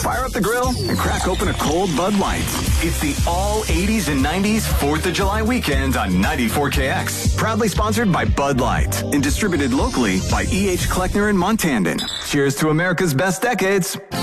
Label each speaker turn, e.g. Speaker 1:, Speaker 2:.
Speaker 1: Fire up the grill and crack open a cold Bud Light. It's the all 80s and 90s 4th of July weekend on 94KX. Proudly sponsored by Bud Light and distributed locally by E.H. Kleckner and Montandon. Cheers to America's best decades.